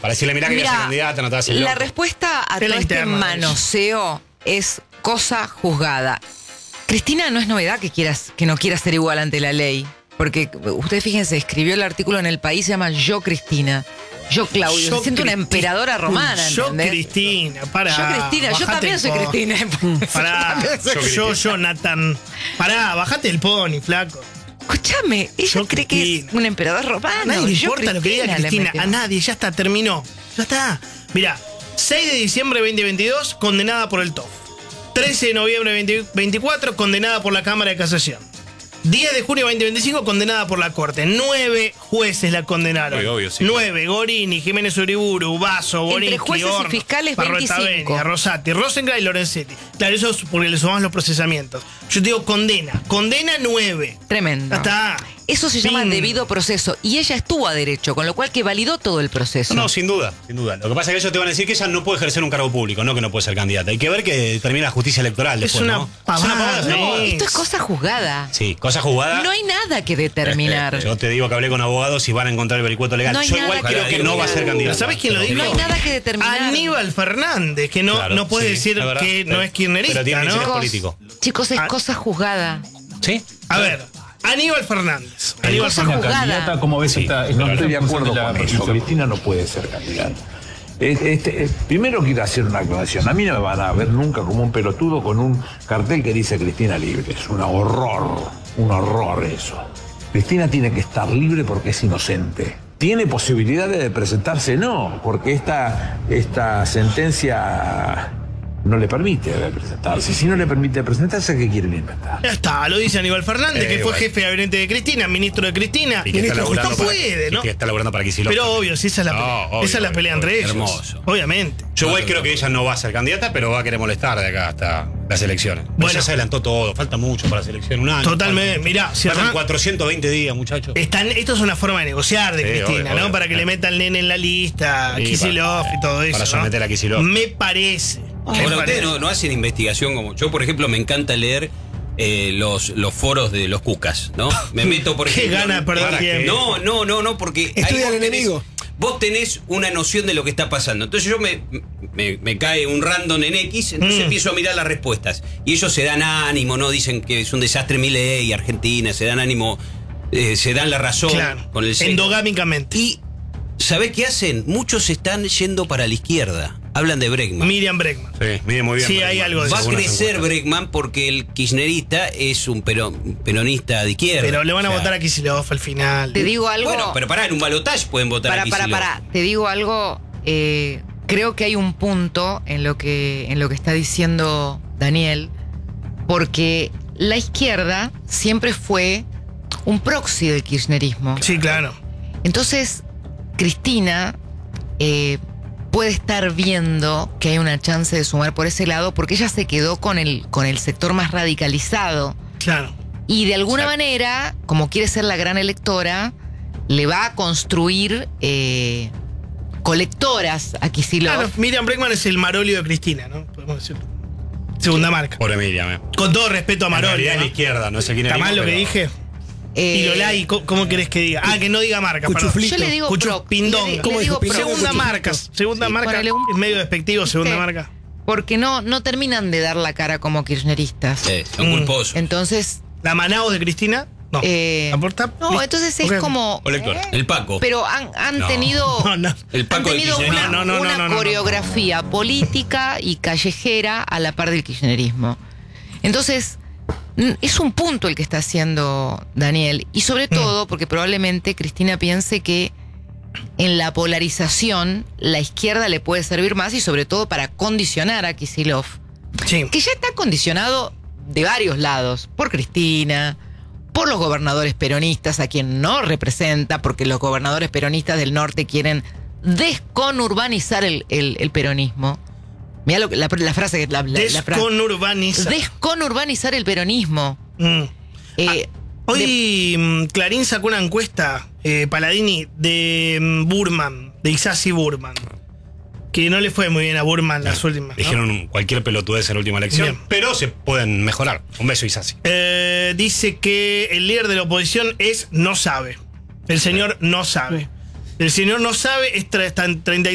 Para decirle, mirá que voy a ser candidata, no te vas a hacer La loco. respuesta a todo este manoseo es cosa juzgada. Cristina, no es novedad que no quiera ser igual ante la ley. Porque ustedes fíjense, escribió el artículo en El País, se llama Yo Cristina. Yo Claudio, Yo se siente una emperadora romana, Yo ¿entendés? Cristina, pará. Yo Cristina, yo también soy Cristina. Pará, yo Jonathan. Pará, bajate el pony, flaco. Escúchame, ella Yo cree que es Cristina. un emperador romano. A nadie le Yo importa lo que diga Cristina le Cristina, metió. a nadie, ya está, terminó. Ya está. Mirá, 6 de diciembre de 2022, condenada por el TOF. 13 de noviembre de 2024, condenada por la Cámara de Casación. 10 de junio de 2025, condenada por la Corte. 9 jueces la condenaron. Muy obvio, sí. 9, Gorini, Jiménez Uriburu, Basso, Borinqui, Entre jueces y Horn, fiscales, Barrueta 25. Benia, Rosati, Rosengren y Lorenzetti. Claro, eso es porque le sumamos los procesamientos. Yo te digo condena. Condena 9. Tremendo. Ya está. Eso se llama Fin. debido proceso. Y ella estuvo a derecho, con lo cual que validó todo el proceso. No, sin duda, sin duda. Lo que pasa es que ellos te van a decir que ella no puede ejercer un cargo público, no que no puede ser candidata. Hay que ver que termina la justicia electoral después, una ¿no? pavada, sí. No, esto es cosa juzgada. Sí, cosa jugada. No hay nada que determinar. Yo te digo que hablé con abogados y van a encontrar el vericueto legal. No hay Yo nada igual que creo que no va a ser determinar. candidata. ¿Sabés quién lo dijo? No hay nada que determinar. Aníbal Fernández, que no, Claro, no puede sí, decir es verdad. que no es kirchnerista, Pero tiene ¿no? interés político. Chicos, es cosa juzgada. ¿Sí? A ver, Aníbal Fernández. Aníbal Cosa Fernández. juzgada. Candidata, ¿cómo ves esta No estoy de acuerdo la con eso. presunción? Cristina no puede ser candidata. Primero quiero hacer una aclaración. A mí no me van a ver nunca como un pelotudo con un cartel que dice Cristina libre. Es un horror eso. Cristina tiene que estar libre porque es inocente. ¿Tiene posibilidades de presentarse? No, porque esta sentencia no le permite presentarse. Si no le permite presentarse, ¿qué quieren inventar? Ya está, lo dice Aníbal Fernández, que fue igual. jefe de gabinete de Cristina, ministro de Cristina. Y que está Ministro laburando no para, puede, ¿no? y que está laburando para Kicillof. Pero obvio, si esa es la No, pelea. obvio, Esa es la obvio, pelea entre obvio. ellos. Hermoso. Obviamente. Yo igual creo que ella no va a ser candidata, pero va a querer molestar de acá hasta las elecciones. Bueno, ya se adelantó todo, falta mucho para las elecciones, un año. Totalmente. Mirá, si Faltan arran- 420 días, muchachos. Esto es una forma de negociar de Sí, Cristina, obvio, ¿no? obvio. Para que le meta al nene en la lista, Sí, Kicillof y todo eso. para ¿no? someter a Kicillof. Me parece. Me Ahora, parece. ustedes no hacen investigación como yo, por ejemplo, me encanta leer los foros de los cucas, ¿no? Me meto, por Qué ejemplo. gana de perder ¿para tiempo. qué? No, porque. ahí Estudia vos al enemigo. Vos tenés una noción de lo que está pasando. Entonces yo me cae un random en X, entonces empiezo a mirar las respuestas. Y ellos se dan ánimo, ¿no? Dicen que es un desastre Milei, Argentina, se dan ánimo, se dan la razón Claro. con el sexo. Endogámicamente. Y ¿sabés qué hacen? Muchos están yendo para la izquierda. Hablan de Bregman. Miriam Bregman. Sí, mide muy bien. Sí, hay algo de Va a eso. crecer Bregman porque el kirchnerista es un peronista de izquierda. Pero le van a O sea, votar a Kicillof al final. Te digo algo. Bueno, pero pará, en un balotaje pueden votar a Kicillof. Te digo algo. Creo que hay un punto en lo que está diciendo Daniel, porque la izquierda siempre fue un proxy del kirchnerismo. Sí, claro. Entonces, Cristina puede estar viendo que hay una chance de sumar por ese lado, porque ella se quedó con el sector más radicalizado. Claro. Y de alguna manera, como quiere ser la gran electora, le va a construir colectoras a Kicillof. Claro, Miriam Bregman es el Marolio de Cristina, ¿no? Podemos decirlo. Segunda marca. Pobre Miriam. Con todo respeto a En Marolio. realidad es ¿no? la izquierda, no sé quién es. ¿Está mal lo que dije? Y Lolay, ¿cómo querés que diga? Ah, que no diga marca, perdón. Yo le digo pro. Pindón. Le digo pro. Segunda marca. Segunda Sí, marca. ponele un- Es medio despectivo, segunda Sí. marca. Porque no terminan de dar la cara como kirchneristas. Son culposos. Entonces, ¿La Manaos de Cristina? No. ¿Aporta? no, entonces es Ok. como... Colector. El Paco. Pero han No. tenido... No. El Han Paco del tenido kirchnerismo. una coreografía política y callejera a la par del kirchnerismo. Entonces, es un punto el que está haciendo Daniel. Y sobre todo porque probablemente Cristina piense que en la polarización la izquierda le puede servir más y sobre todo para condicionar a Kicillof. Sí. Que ya está condicionado de varios lados. Por Cristina, por los gobernadores peronistas a quien no representa, porque los gobernadores peronistas del norte quieren desconurbanizar el peronismo. Mirá la frase que la frase. Desconurbanizar el peronismo. Hoy Clarín sacó una encuesta, Paladini, de Burman, de Isasi Burman. Que no le fue muy bien a Burman las últimas, ¿no? Dijeron cualquier pelotudez en la última elección, Bien. pero se pueden mejorar. Un beso, Isasi. Dice que el líder de la oposición no sabe. El señor no sabe. El señor no sabe, está en